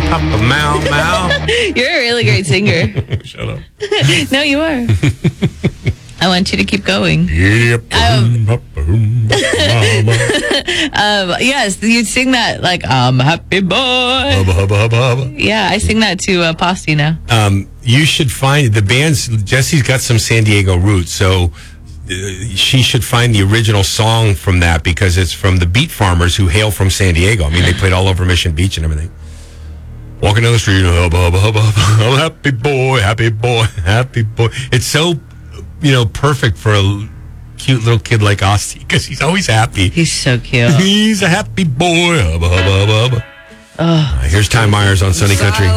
Papa Mau Mau. You're a really great singer. Shut up. No, you are. I want you to keep going. Yep. Yes, you sing that like, I'm a happy boy. Hubba, hubba, hubba, hubba. Yeah, I sing that to Posty now. You should find the band's. Jesse's got some San Diego roots, so she should find the original song from that because it's from the Beat Farmers who hail from San Diego. I mean, they played all over Mission Beach and everything. Walking down the street, hubba, hubba, hubba, hubba. I'm a happy boy, happy boy, happy boy. It's so, perfect for a cute little kid like Osti because he's always happy. He's so cute. He's a happy boy. Hubba, hubba, hubba, hubba. Here's Ty Myers on Sunny Country.